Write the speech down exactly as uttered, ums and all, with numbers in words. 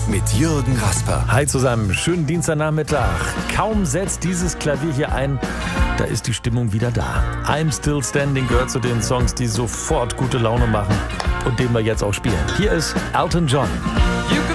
mit Jürgen Rasper. Hi zusammen, schönen Dienstagnachmittag. Kaum setzt dieses Klavier hier ein, da ist die Stimmung wieder da. I'm Still Standing gehört zu den Songs, die sofort gute Laune machen und den wir jetzt auch spielen. Hier ist Elton John.